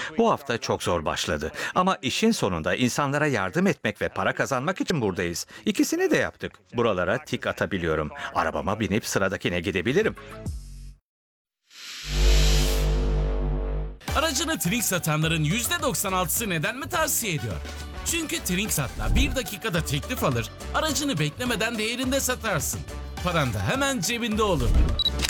Bu hafta çok zor başladı. Ama işin sonunda insanlara yardım etmek ve para kazanmak için buradayız. İkisini de yaptık. Buralara tik atabiliyorum. Arabama binip sıradakine gidebilirim. Aracını Trink satanların %96'sı neden mi tavsiye ediyor? Çünkü Trinksat'la 1 dakikada teklif alır, aracını beklemeden değerinde satarsın. Paran da hemen cebinde olur.